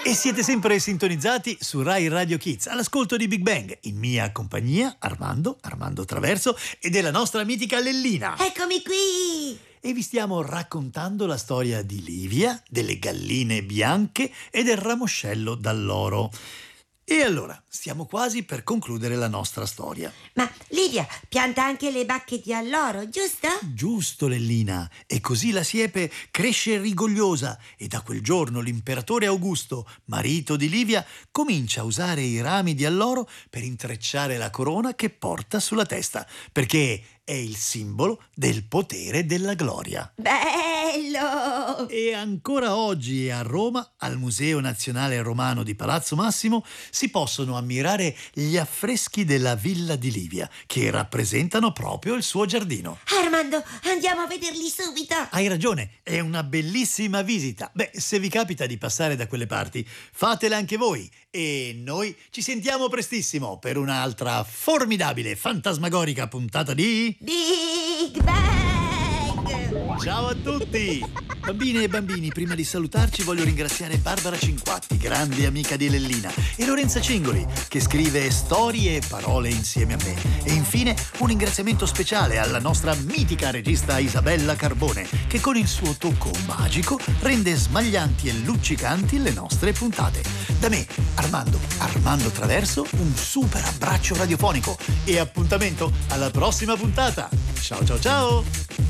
E siete sempre sintonizzati su Rai Radio Kids, all'ascolto di Big Bang, in mia compagnia, Armando Traverso, e della nostra mitica Lellina. Eccomi qui! E vi stiamo raccontando la storia di Livia, delle galline bianche e del ramoscello d'alloro. E allora, stiamo quasi per concludere la nostra storia. Ma Livia pianta anche le bacche di alloro, giusto? Giusto, Lellina. E così la siepe cresce rigogliosa e da quel giorno l'imperatore Augusto, marito di Livia, comincia a usare i rami di alloro per intrecciare la corona che porta sulla testa, perché è il simbolo del potere e della gloria. Bello! E ancora oggi a Roma, al Museo Nazionale Romano di Palazzo Massimo, si possono ammirare gli affreschi della villa di Livia, che rappresentano proprio il suo giardino. Armando, andiamo a vederli subito! Hai ragione, è una bellissima visita. Beh, se vi capita di passare da quelle parti, fatela anche voi. E noi ci sentiamo prestissimo per un'altra formidabile, fantasmagorica puntata di Big Bang! Ciao a tutti! Bambine e bambini, prima di salutarci voglio ringraziare Barbara Cinquatti, grande amica di Lellina, e Lorenza Cingoli, che scrive storie e parole insieme a me. E infine un ringraziamento speciale alla nostra mitica regista Isabella Carbone, che con il suo tocco magico rende smaglianti e luccicanti le nostre puntate. Da me, Armando Traverso, un super abbraccio radiofonico e appuntamento alla prossima puntata. Ciao ciao ciao!